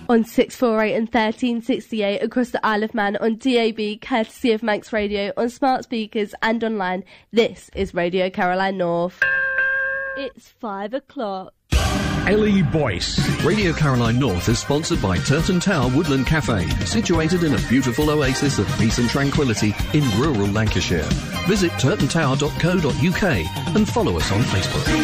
On 648 and 1368 across the Isle of Man on DAB, courtesy of Manx Radio, on smart speakers and online. This is Radio Caroline North. It's 5 o'clock. Ellie Boyce. Radio Caroline North is sponsored by Turton Tower Woodland Cafe, situated in a beautiful oasis of peace and tranquility in rural Lancashire. Visit turtontower.co.uk and follow us on Facebook.